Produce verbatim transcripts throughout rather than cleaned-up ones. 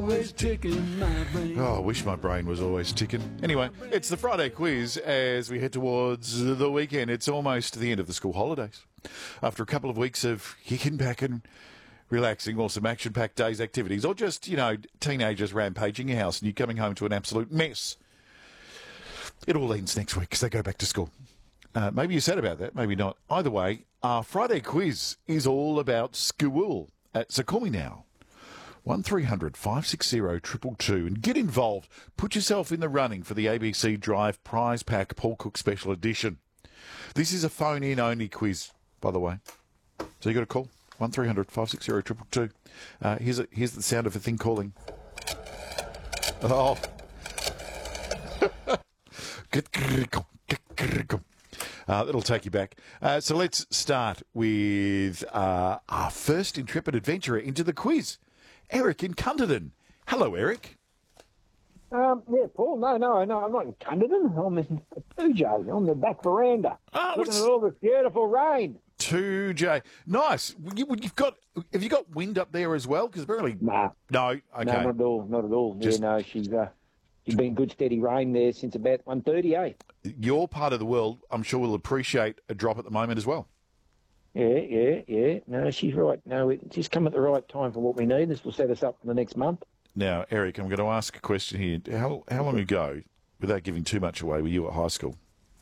always ticking, my brain. Oh, I wish my brain was always ticking. Anyway, it's the Friday quiz as we head towards the weekend. It's almost the end of the school holidays. After a couple of weeks of kicking back and relaxing, or some action-packed days activities, or just, you know, teenagers rampaging your house and you coming home to an absolute mess. It all ends next week because they go back to school. Uh, maybe you're sad about that, maybe not. Either way, our Friday quiz is all about school. Uh, so call me now. one three hundred five six zero two two two and get involved. Put yourself in the running for the A B C Drive Prize Pack Paul Cook Special Edition. This is a phone-in only quiz, by the way. So you got to call one three hundred five six zero two two two. Uh, here's, a, here's the sound of a thing calling. Oh. Uh, it'll take you back. Uh, so let's start with uh, our first intrepid adventurer into the quiz, Eric in Cunderton. Hello, Eric. Um, yeah, Paul. No, no, no. I'm not in Cunderton. I'm in two J on the back veranda, Oh, looking it's at all this beautiful rain. two J. Nice. You, you've got. Have you got wind up there as well? Because apparently, Nah, no. Okay. no, not at all, not at all. Just- Yeah, no, she's uh, she's been good steady rain there since about one thirty, eh? Your part of the world, I'm sure, will appreciate a drop at the moment as well. Yeah, yeah, yeah. No, she's right. No, it's just come at the right time for what we need. This will set us up for the next month. Now, Eric, I'm going to ask a question here. How how long ago, without giving too much away, were you at high school?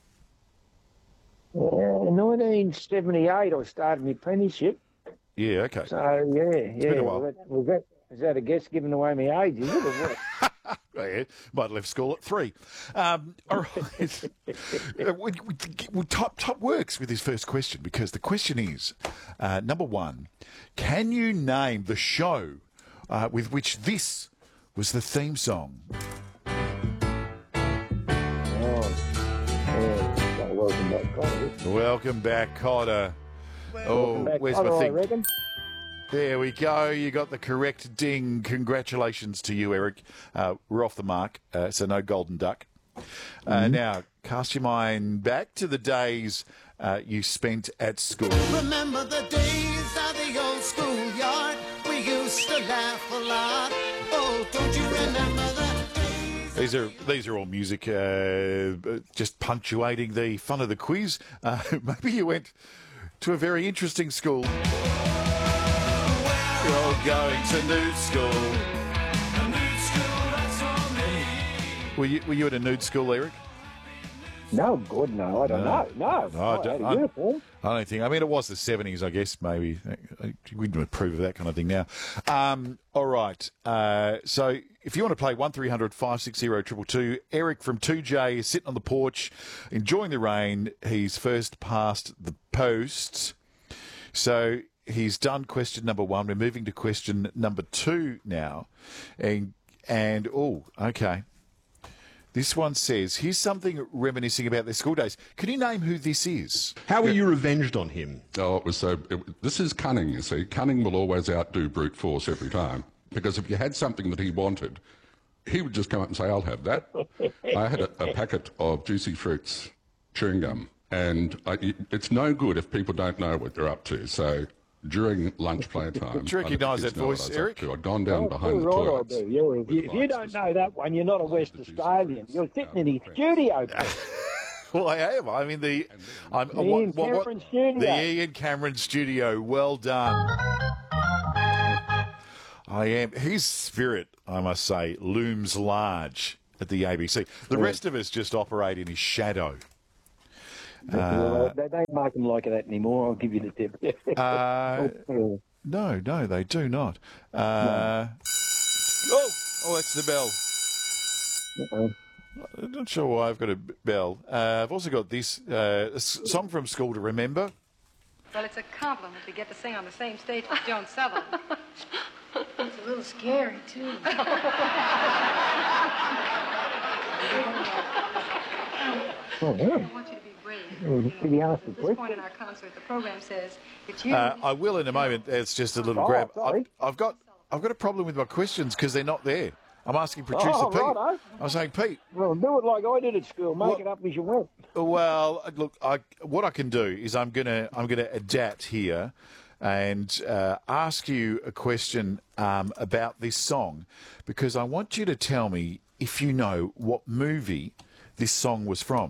Uh, nineteen seventy-eight, I started my apprenticeship. Yeah. Okay. So yeah, yeah. been a while. Was that, was that is that a guess giving away my age? Is it? Or what? Oh, yeah, might have left school at three. Um, all right. Uh, we, we, we top, top works with his first question because the question is, uh, number one, can you name the show uh, with which this was the theme song? Oh, yeah. So welcome back, Connor. Welcome back, Cotter. Oh, Welcome back, where's Connor, my I thing? reckon. There we go. You got the correct ding. Congratulations to you, Eric. Uh, we're off the mark, uh, so no golden duck. Uh, Mm-hmm. Now, cast your mind back to the days uh, you spent at school. Remember the days of the old schoolyard? We used to laugh a lot. Oh, don't you remember the days? These are these are all music, uh, just punctuating the fun of the quiz. Uh, maybe you went to a very interesting school. You're all going to nude school. Were you were you at a nude school, Eric? No, God, no. I don't No. know. No, No, I I don't- had a I- uniform. I don't think. I mean, it was the seventies, I guess. Maybe we wouldn't approve of that kind of thing now. Um, all right. Uh, so if you want to play one three hundred five six zero two two two, Eric from two J is sitting on the porch, enjoying the rain. He's first past the post, so he's done question number one. We're moving to question number two now, and and oh, okay. This one says, here's something reminiscing about their school days. Can you name who this is? How were you revenged on him? Oh, it was so. It, this is cunning, you see. Cunning will always outdo brute force every time. Because if you had something that he wanted, he would just come up and say, I'll have that. I had a, a packet of Juicy Fruits chewing gum, and I, it, it's no good if people don't know what they're up to. So during lunch playtime, Do you recognise that voice, Eric? I'd gone down Oh, behind the right, I toilets. do. Yeah, if, you, if you don't know that one, you're not a West Australian. You're sitting in his studio. Paul. Well, I am. I'm in the... I'm, The Ian Cameron studio. The Ian Cameron studio. Well done. I am. His spirit, I must say, looms large at the A B C. The rest of us just operate in his shadow. Well, they don't make them like that anymore. I'll give you the tip. Uh, Oh, no, no, they do not. Uh, oh, oh, that's the bell. uh-oh. I'm not sure why I've got a b- bell. Uh, I've also got this uh, a s- song from school to remember. Well, it's a compliment to get to sing on the same stage with Joan Sutherland. It's a little scary, too. Oh, yeah. I want you to be brave. Oh, did he ask the At this question? point in our concert, the program says that you... Uh, I will in a moment. It's just a little Oh, grab. sorry. I've, I've got I've got a problem with my questions because they're not there. I'm asking producer Oh, Pete. righto. I'm saying, Pete, Well, do it like I did at school. Make Well- it up as you went. well, look, I, what I can do is I'm gonna I'm gonna adapt here. and uh, ask you a question um, about this song, because I want you to tell me if you know what movie this song was from.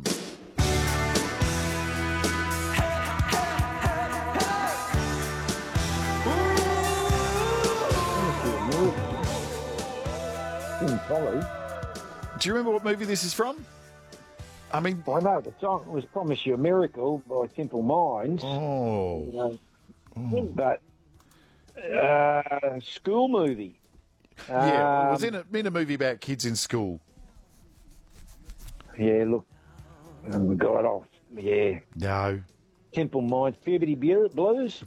Do you remember what movie this is from? I mean, I know the song was "Promise You a Miracle" by Simple Minds. Oh, You know, oh. But uh, school movie. Yeah, um, it was in a, in a movie about kids in school. Yeah, look, um, we got it off. Yeah, No. Simple Minds, Puberty Blues.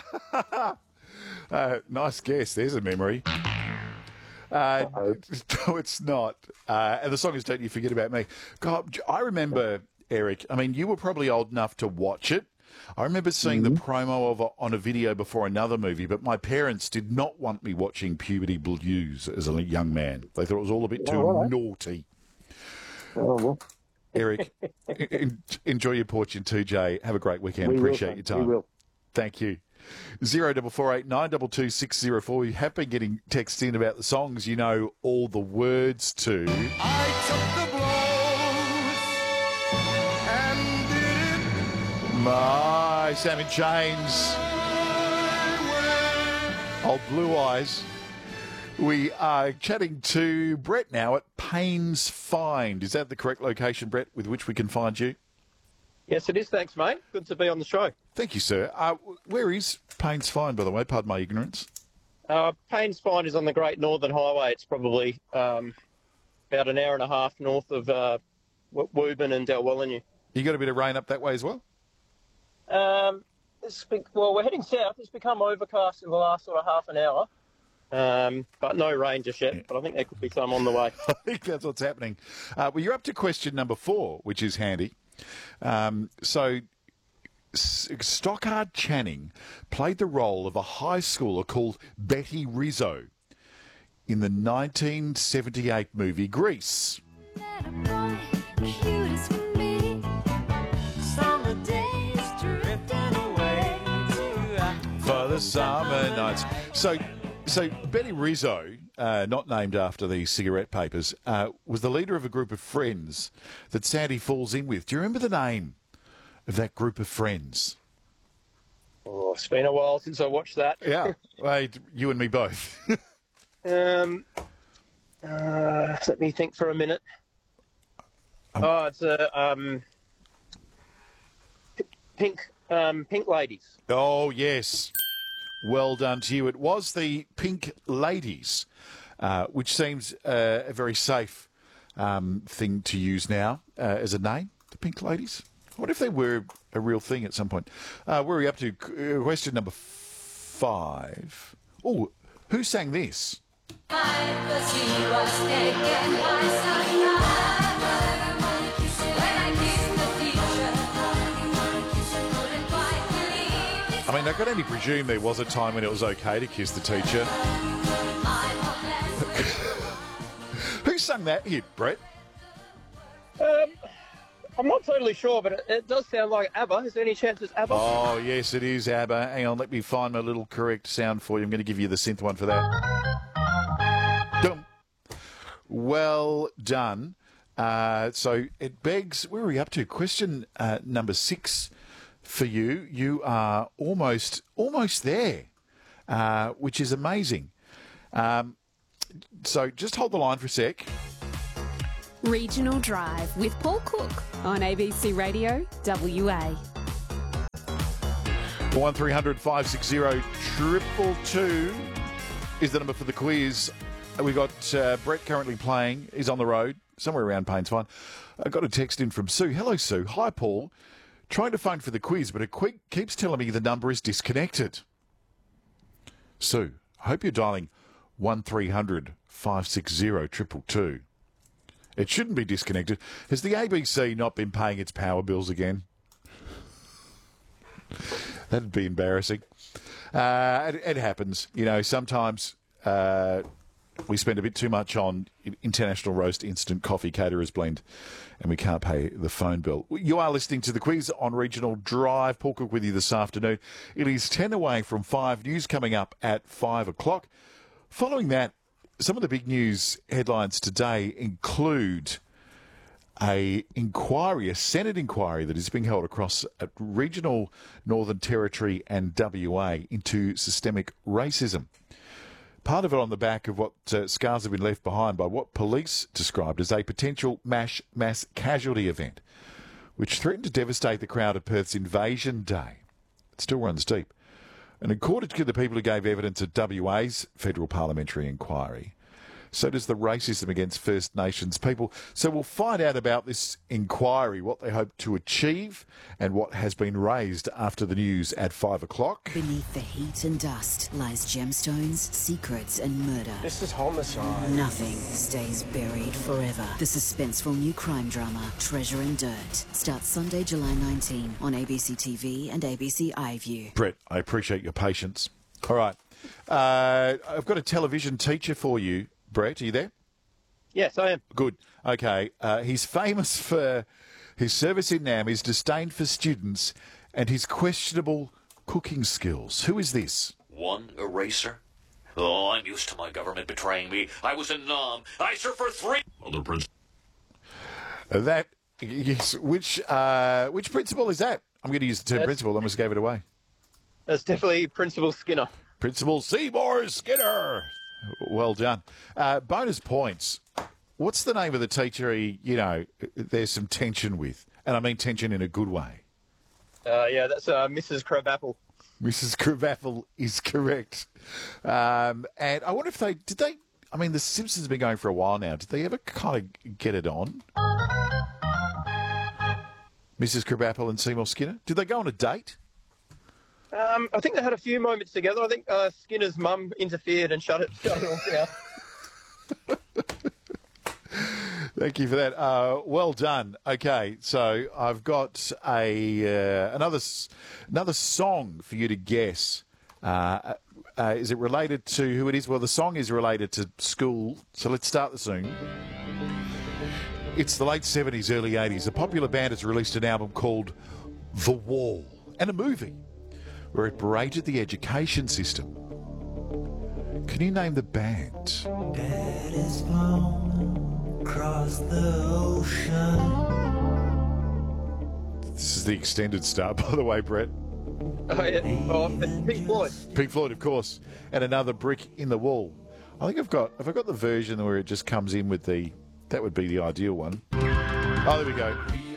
uh, nice guess. There's a memory. Uh, no, it's not. Uh, and the song is "Don't You Forget About Me." God, I remember, Eric, I mean, you were probably old enough to watch it. I remember seeing mm-hmm. the promo of a, on a video before another movie, but my parents did not want me watching Puberty Blues as a young man. They thought it was all a bit too oh, right. naughty. Oh, well. Eric, en- enjoy your portion too, Jay. Have a great weekend. We Appreciate will, your time. We will. Thank you. Zero double four eight nine double two six zero four. We have been getting texts in about the songs you know all the words to. I took the blows and did it. My Sam in Chains. Old Blue Eyes. We are chatting to Brett now at Paynes Find. Is that the correct location, Brett, with which we can find you? Yes, it is. Thanks, mate. Good to be on the show. Thank you, sir. Uh, where is Paynes Find, by the way? Pardon my ignorance. Uh, Paynes Find is on the Great Northern Highway. It's probably um, about an hour and a half north of uh, Woburn and Dalwellinu. You got a bit of rain up that way as well? Um, it's been, well, we're heading south. It's become overcast in the last sort of half an hour, um, but no rain just yet. But I think there could be some on the way. I think that's what's happening. Uh, well, you're up to question number four, which is handy. Um, so, Stockard Channing played the role of a high schooler called Betty Rizzo in the nineteen seventy-eight movie Grease. For the summer nights. So, so Betty Rizzo, uh, not named after the cigarette papers, uh, was the leader of a group of friends that Sandy falls in with. Do you remember the name of that group of friends? Oh, it's been a while since I watched that. Yeah, well, you and me both. um, uh, let me think for a minute. Um, oh, it's a um, pink, um, pink ladies. Oh yes, well done to you. It was the Pink Ladies, uh, which seems uh, a very safe um, thing to use now uh, as a name. The Pink Ladies. What if they were a real thing at some point? Uh, where are we up to? Question number five. Oh, who sang this? I mean, I could only presume there was a time when it was okay to kiss the teacher. Who sang that hit, Brett? Um... I'm not totally sure, but it, it does sound like ABBA. Is there any chance it's ABBA? Oh, yes, it is ABBA. Hang on, let me find my little correct sound for you. I'm going to give you the synth one for that. Dum. Well done. Uh, so it begs, where are we up to? Question uh, number six for you. You are almost, almost there, uh, which is amazing. Um, so just hold the line for a sec. Regional Drive with Paul Cook on A B C Radio W A. one three hundred five six zero triple two is the number for the quiz. We've got uh, Brett currently playing. He's on the road, somewhere around Paynes Find. I got a text in from Sue. Hello, Sue. Hi, Paul. Trying to phone for the quiz, but it quick keeps telling me the number is disconnected. Sue, I hope you're dialing one three hundred five six zero triple two. It shouldn't be disconnected. Has the A B C not been paying its power bills again? That'd be embarrassing. Uh, it, it happens. You know, sometimes uh, we spend a bit too much on International Roast Instant Coffee Caterers Blend, and we can't pay the phone bill. You are listening to the quiz on Regional Drive. Paul Cook with you this afternoon. It is ten away from five. News coming up at five o'clock. Following that, some of the big news headlines today include a inquiry, a Senate inquiry that is being held across at regional Northern Territory and W A into systemic racism. Part of it on the back of what uh, scars have been left behind by what police described as a potential mass, mass casualty event, which threatened to devastate the crowd at Perth's Invasion Day. It still runs deep. And according to the people who gave evidence at W A's federal parliamentary inquiry, so does the racism against First Nations people. So we'll find out about this inquiry, what they hope to achieve, and what has been raised after the news at five o'clock. Beneath the heat and dust lies gemstones, secrets, and murder. This is homicide. Nothing stays buried forever. The suspenseful new crime drama, Treasure and Dirt, starts Sunday, July nineteenth on A B C T V and A B C iView. Brett, I appreciate your patience. All right. Uh, I've got a television teacher for you. Brett, are you there? Yes, I am. Good. Okay. Uh, he's famous for his service in NAM, his disdain for students, and his questionable cooking skills. Who is this? One eraser? Oh, I'm used to my government betraying me. I was in NAM. I served for three... Other prince. That, yes. Which, uh, which principal is that? I'm going to use the term That's, principal. I almost gave it away. That's definitely Principal Skinner. Principal Seymour Skinner. Well done. Uh, bonus points. What's the name of the teacher he, you know, there's some tension with? And I mean tension in a good way. Uh, yeah, that's uh, Missus Crabapple. Missus Crabapple is correct. Um, and I wonder if they, did they, I mean, The Simpsons have been going for a while now. Did they ever kind of get it on? Missus Crabapple and Seymour Skinner? Did they go on a date? Um, I think they had a few moments together. I think uh, Skinner's mum interfered and shut it, shut it all down. Thank you for that. Uh, well done. Okay, so I've got a uh, another another song for you to guess. Uh, uh, is it related to who it is? Well, the song is related to school. So let's start the song. It's the late seventies, early eighties. A popular band has released an album called The Wall and a movie where it berated the education system. Can you name the band? Dad is blown across the ocean. This is the extended start, by the way, Brett. Oh, yeah. Oh, Pink Floyd. Pink Floyd, of course. And another brick in the wall. I think I've got, have I got the version where it just comes in with the, that would be the ideal one. Oh, there we go.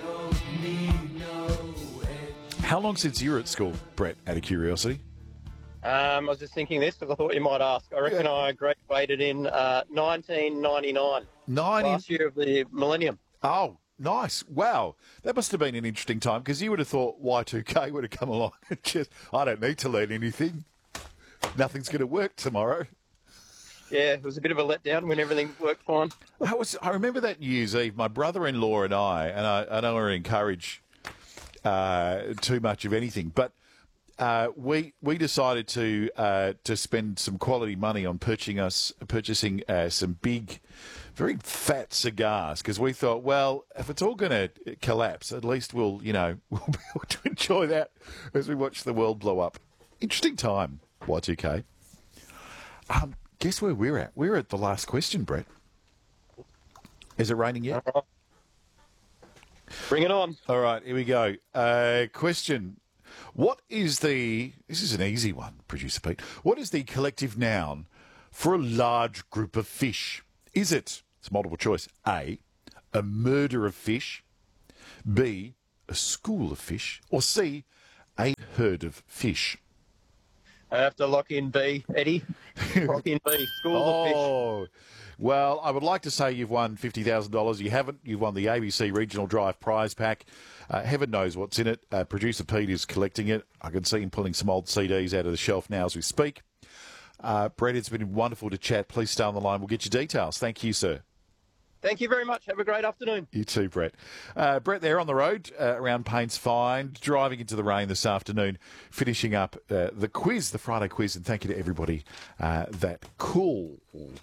How long since you were at school, Brett, out of curiosity? Um, I was just thinking this because I thought you might ask. I reckon yeah. I graduated in uh, nineteen ninety-nine. ninety Last year of the millennium. Oh, nice. Wow. That must have been an interesting time because you would have thought Y two K would have come along and just, I don't need to learn anything. Nothing's going to work tomorrow. Yeah, it was a bit of a letdown when everything worked fine. I, was, I remember that New Year's Eve, my brother-in-law and I, and I, I don't want to encourage uh, too much of anything, but uh, we we decided to uh, to spend some quality money on purchasing us purchasing uh, some big, very fat cigars because we thought, well, if it's all going to collapse, at least we'll you know we'll be able to enjoy that as we watch the world blow up. Interesting time, Y two K. Um, guess where we're at? We're at the last question, Brett. Is it raining yet? Uh, bring it on. All right, here we go. Uh, question. What is the, this is an easy one, Producer Pete. What is the collective noun for a large group of fish? Is it, it's multiple choice, A, a murder of fish, B, a school of fish, or C, a herd of fish? I have to lock in B, Eddie. Lock in B, school oh, of fish. Well, I would like to say you've won fifty thousand dollars. You haven't. You've won the A B C Regional Drive prize pack. Uh, heaven knows what's in it. Uh, Producer Pete is collecting it. I can see him pulling some old C Ds out of the shelf now as we speak. Uh, Brett, it's been wonderful to chat. Please stay on the line. We'll get your details. Thank you, sir. Thank you very much. Have a great afternoon. You too, Brett. Uh, Brett there on the road uh, around Paints Find, driving into the rain this afternoon, finishing up uh, the quiz, the Friday quiz, and thank you to everybody uh, that called.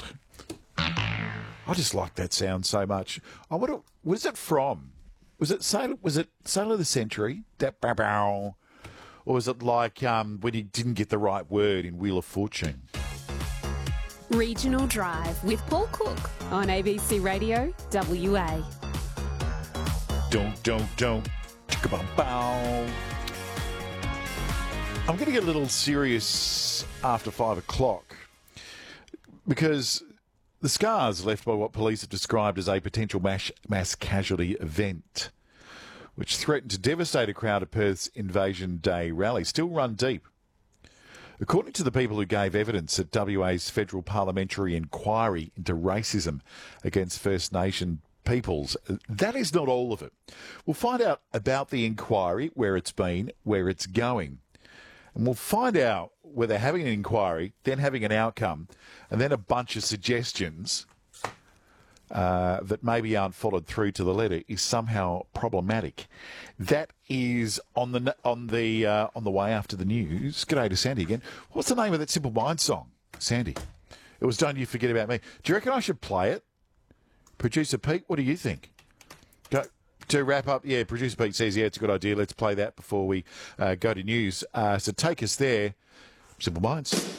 I just like that sound so much. I wonder, what is it from? Was it Sailor, was it Sailor of the Century? That bow bow. Or was it like um, when you didn't get the right word in Wheel of Fortune? Regional Drive with Paul Cook on A B C Radio W A. Don't, don't, don't. Chicka-bum-bow. I'm going to get a little serious after five o'clock because the scars left by what police have described as a potential mass, mass casualty event, which threatened to devastate a crowd at Perth's Invasion Day rally, still run deep. According to the people who gave evidence at W A's federal parliamentary inquiry into racism against First Nation peoples, that is not all of it. We'll find out about the inquiry, where it's been, where it's going. And we'll find out whether having an inquiry, then having an outcome, and then a bunch of suggestions uh, that maybe aren't followed through to the letter is somehow problematic. That is on the on the uh, on the way after the news. G'day to Sandy again. What's the name of that Simple Minds song, Sandy? It was Don't You Forget About Me. Do you reckon I should play it? Producer Pete, what do you think? Go, to wrap up, yeah, Producer Pete says, yeah, it's a good idea. Let's play that before we uh, go to news. Uh, so take us there. Simple Minds.